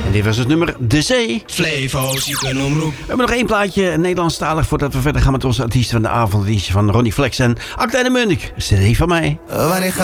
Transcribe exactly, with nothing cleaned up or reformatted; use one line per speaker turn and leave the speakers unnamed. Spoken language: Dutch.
En dit was het nummer De Zee.
Flevo, ziekenomroep.
We hebben nog één plaatje, Nederlandstalig, voordat we verder gaan met onze artiesten van de avond. Die van Ronnie Flex en Akda de Munnik. C D van mij.
Wanneer